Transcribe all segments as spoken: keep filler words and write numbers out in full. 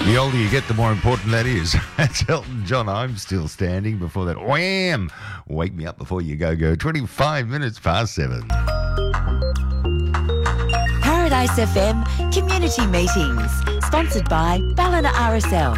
The older you get, the more important that is. That's Elton John. I'm still standing. Before that, wham! Wake me up before you go, go. twenty-five minutes past seven. Paradise F M Community Meetings, sponsored by Ballina R S L.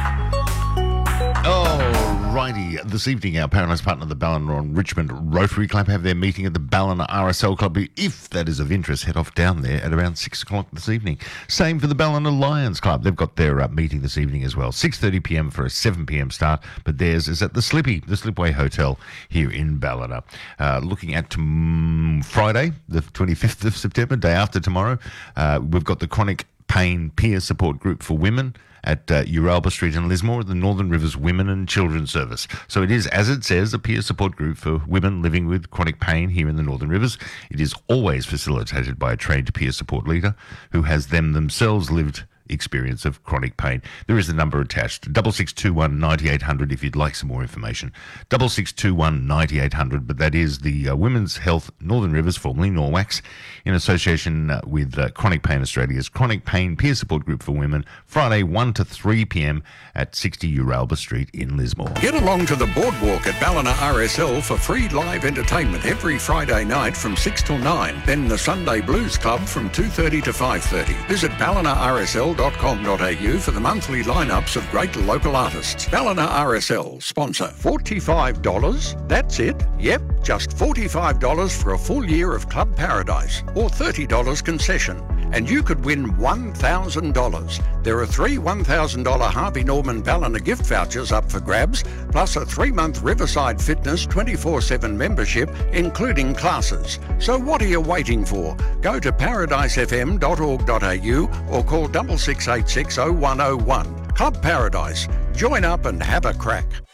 Oh, righty. This evening, our Paradise partner, the Ballina and Richmond Rotary Club, have their meeting at the Ballina R S L Club. If that is of interest, head off down there at around six o'clock this evening. Same for the Ballina Lions Club. They've got their uh, meeting this evening as well. six thirty p m for a seven p m start, but theirs is at the Slippy, the Slipway Hotel here in Ballina. Uh, looking at tom- Friday, the twenty-fifth of September, day after tomorrow, uh, we've got the Chronic Pain Peer Support Group for Women at uh, Uralba Street in Lismore, the Northern Rivers Women and Children Service. So it is, as it says, a peer support group for women living with chronic pain here in the Northern Rivers. It is always facilitated by a trained peer support leader who has them themselves lived experience of chronic pain. There is a number attached, double six two one nine eight hundred if you'd like some more information. double six two one nine eight hundred, but that is the uh, Women's Health Northern Rivers, formerly Norwax, in association uh, with uh, Chronic Pain Australia's Chronic Pain Peer Support Group for Women, Friday one to three p m at sixty Uralba Street in Lismore. Get along to the boardwalk at Ballina R S L for free live entertainment every Friday night from six till nine. Then the Sunday Blues Club from two thirty to five thirty. Visit ballina r s l dot com dot a u for the monthly lineups of great local artists. Ballina R S L sponsor. forty-five dollars? That's it? Yep, just forty-five dollars for a full year of Club Paradise, or thirty dollars concession. And you could win one thousand dollars. There are three one thousand dollars Harvey Norman Ballina gift vouchers up for grabs, plus a three-month Riverside Fitness twenty-four seven membership, including classes. So what are you waiting for? Go to paradise f m dot org dot a u or call six six eight six oh one oh one. Club Paradise. Join up and have a crack.